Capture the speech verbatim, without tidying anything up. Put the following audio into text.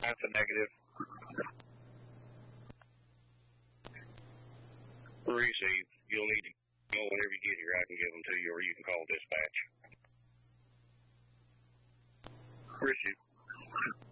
That's a negative. Receive. You'll need to go whenever you get here. I can give them to you, or you can call dispatch. Receive.